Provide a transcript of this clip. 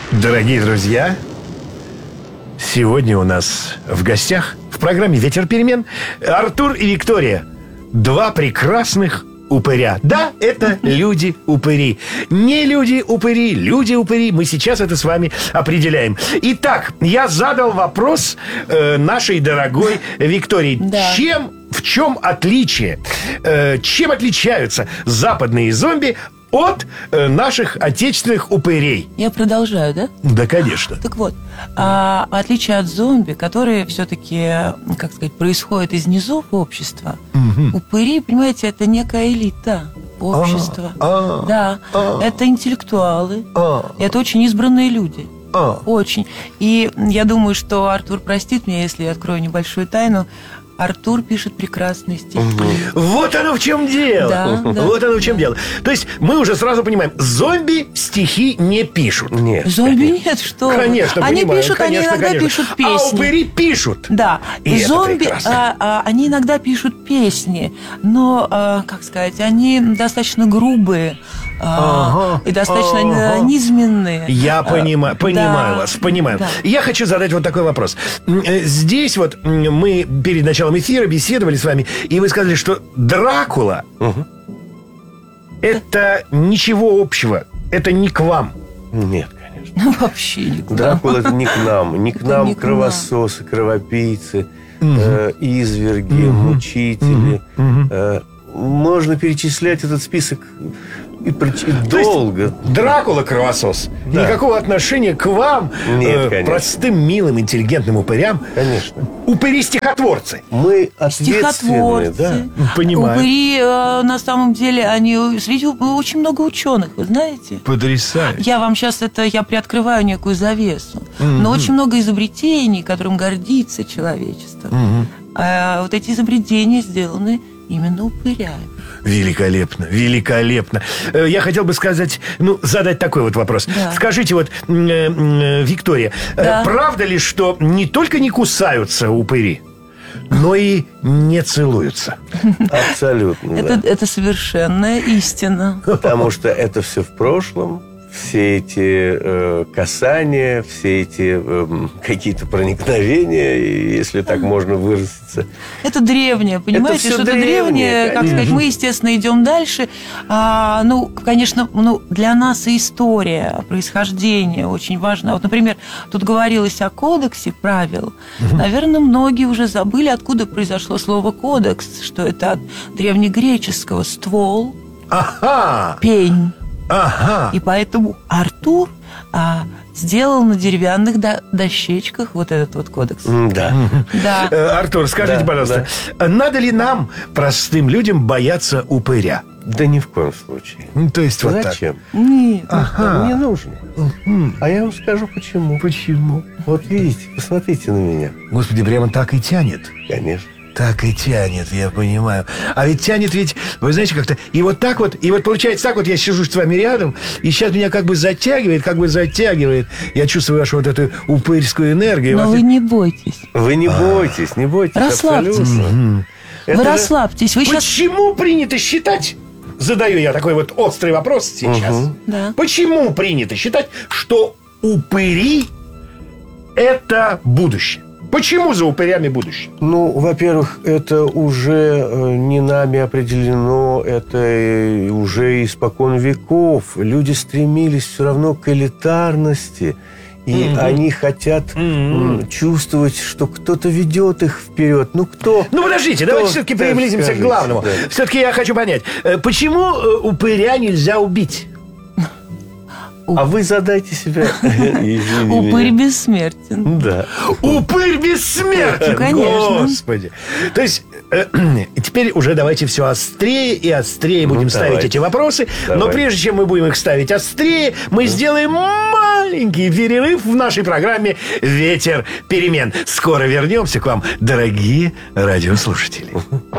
Дорогие друзья, сегодня у нас в гостях в программе «Ветер перемен» Артур и Виктория. Два прекрасных упыря. Да, это люди-упыри. Не люди-упыри, люди-упыри. Мы сейчас это с вами определяем. Итак, я задал вопрос нашей дорогой Виктории. Да. В чем отличие? Чем отличаются западные зомби от наших отечественных упырей? Я продолжаю, да? Да, конечно. Так вот, в отличие от зомби, которые все-таки, как сказать, происходят из низов общества, упыри, понимаете, это некая элита общества. Да, это интеллектуалы, это очень избранные люди. Очень. И я думаю, что Артур простит меня, если я открою небольшую тайну. Артур пишет прекрасные стихи. Вот оно в чем дело. Да. Вот оно в чем дело. То есть мы уже сразу понимаем, зомби стихи не пишут. Нет. Зомби нет, что вы. Конечно, они понимаю, пишут, конечно, они иногда конечно. пишут песни. А упыри пишут. Да, И это зомби, прекрасно. они иногда пишут песни, но, как сказать, они достаточно грубые и достаточно низменные. Я понимаю Да. вас, понимаю. Да. Я хочу задать вот такой вопрос. Здесь вот мы перед началом эфира беседовали с вами, и вы сказали, что Дракула это ничего общего, это не к вам. Нет, конечно. Ну, вообще никуда. Дракула это не к нам. Не к Это нам не к нам. кровососы, кровопийцы, изверги, мучители. Можно перечислять этот список и долго. Дракула кровосос. Да. Никакого отношения к вам, Нет, конечно. простым, милым, интеллигентным упырям. Конечно. Упыри-стихотворцы. Мы ответственны, Стихотворцы. да. Понимаю. Упыри, на самом деле, они... Среди очень много ученых, вы знаете? Потрясающе. Я вам сейчас я приоткрываю некую завесу. Но очень много изобретений, которым гордится человечество. А вот эти изобретения сделаны именно упырями. Великолепно, великолепно. Я хотел бы сказать, задать такой вот вопрос. Да. Скажите, вот, Виктория, Да. правда ли, что не только не кусаются упыри, но и не целуются? Абсолютно, да. Это совершенная истина. Потому что это все в прошлом. Все эти касания, все эти какие-то проникновения, если так можно выразиться. Это древнее, понимаете, всё что это древнее, древнее, как конечно. сказать, мы, естественно, идем дальше. Конечно, для нас и история, происхождение очень важно. Вот, например, тут говорилось о кодексе правил. Наверное, многие уже забыли, откуда произошло слово кодекс, что это от древнегреческого ствол, Ага, пень. ага. И поэтому Артур сделал на деревянных дощечках вот этот вот кодекс. Да. Да. Артур, скажите, Да, пожалуйста, надо ли нам, простым людям, бояться упыря? Да ни в коем случае. То есть вот так. Зачем? Нет. Ага. Не нужно. А я вам скажу, почему. Почему? Вот видите, посмотрите на меня. Господи, прямо так и тянет. Конечно. Так и тянет, я понимаю. А ведь тянет ведь, вы знаете, как-то... И вот так вот, и вот получается так вот, я сижу с вами рядом, и сейчас меня как бы затягивает. Я чувствую вашу вот эту упырскую энергию. Но вы не бойтесь. Вы не бойтесь, не бойтесь. Расслабьтесь. Абсолютно. Вы Это же- расслабьтесь. Вы сейчас... Почему принято считать, задаю я такой вот острый вопрос сейчас, Да. почему принято считать, что упыри – это будущее? Почему за упырями будущее? Ну, во-первых, это уже не нами определено, это уже испокон веков. Люди стремились все равно к элитарности, и они хотят чувствовать, что кто-то ведет их вперед. Ну, кто? Ну, подождите, давайте все-таки Да, приблизимся к скажите, главному. да. Все-таки я хочу понять, почему упыря нельзя убить? А вы задайте себе... Извини Упырь меня. бессмертен. Да. Упырь бессмертен! Конечно. Господи! То есть, теперь уже давайте все острее и острее будем ставить давайте. эти вопросы. Но Давайте. прежде чем мы будем их ставить острее, мы сделаем маленький перерыв в нашей программе «Ветер перемен». Скоро вернемся к вам, дорогие радиослушатели.